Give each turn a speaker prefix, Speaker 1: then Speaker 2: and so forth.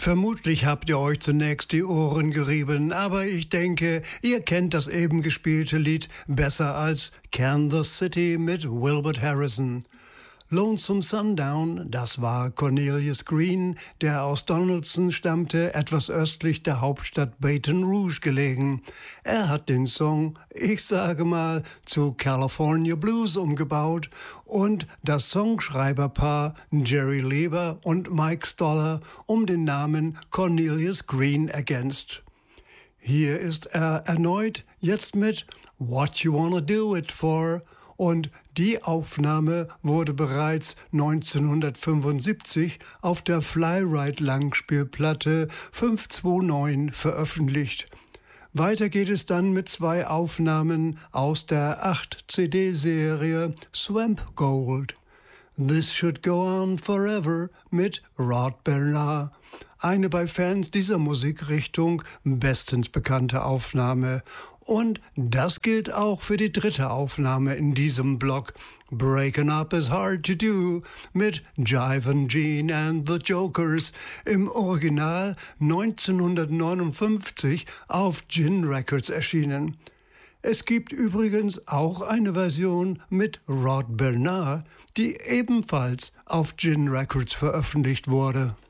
Speaker 1: Vermutlich habt ihr euch zunächst die Ohren gerieben, aber ich denke, ihr kennt das eben gespielte Lied besser als Kansas City mit Wilbert Harrison. Lonesome Sundown, das war Cornelius Green, der aus Donaldson stammte, etwas östlich der Hauptstadt Baton Rouge gelegen. Er hat den Song, ich sage mal, zu California Blues umgebaut und das Songschreiberpaar Jerry Lieber und Mike Stoller um den Namen Cornelius Green ergänzt. Hier ist er erneut, jetzt mit What You Wanna Do It For. Und die Aufnahme wurde bereits 1975 auf der Flyride-Langspielplatte 529 veröffentlicht. Weiter geht es dann mit 2 Aufnahmen aus der 8-CD-Serie Swamp Gold. This Should Go On Forever mit Rod Bernard. Eine bei Fans dieser Musikrichtung bestens bekannte Aufnahme. Und das gilt auch für die 3. Aufnahme in diesem Block. Breaking Up is Hard to Do mit Jivin' Gene and the Jokers, im Original 1959 auf Gin Records erschienen. Es gibt übrigens auch eine Version mit Rod Bernard, die ebenfalls auf Gin Records veröffentlicht wurde.